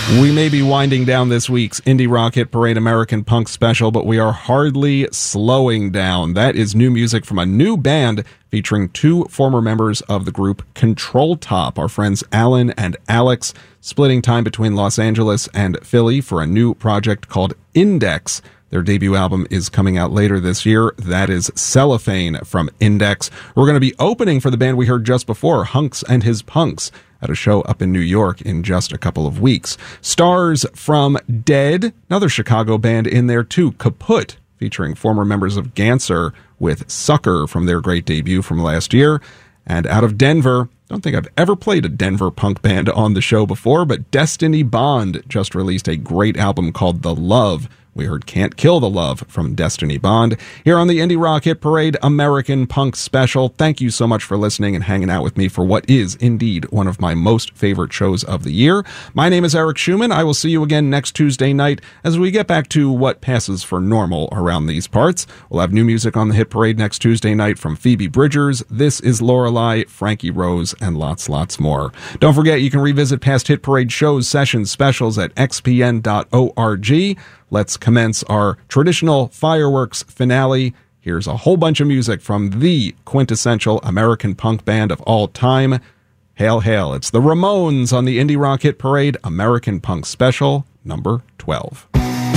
We may be winding down this week's Indie Rock Hit Parade American Punk Special, but we are hardly slowing down. That is new music from a new band featuring two former members of the group Control Top, our friends Alan and Alex, splitting time between Los Angeles and Philly for a new project called Index. Their debut album is coming out later this year. That is Cellophane from Index. We're going to be opening for the band we heard just before, Hunks and His Punks, at a show up in New York in just a couple of weeks. Stars from Dead, another Chicago band in there too, Kaput, featuring former members of Ganser with Sucker from their great debut from last year. And out of Denver, don't think I've ever played a Denver punk band on the show before, but Destiny Bond just released a great album called The Love. We heard Can't Kill the Love from Destiny Bond here on the Indie Rock Hit Parade American Punk Special. Thank you so much for listening and hanging out with me for what is indeed one of my most favorite shows of the year. My name is Eric Schumann. I will see you again next Tuesday night as we get back to what passes for normal around these parts. We'll have new music on the Hit Parade next Tuesday night from Phoebe Bridgers, This Is Lorelei, Frankie Rose, and lots more. Don't forget, you can revisit past Hit Parade shows, sessions, specials at xpn.org. Let's commence our traditional fireworks finale. Here's a whole bunch of music from the quintessential American punk band of all time. Hail, hail. It's the Ramones on the Indie Rock Hit Parade American Punk Special, number 12.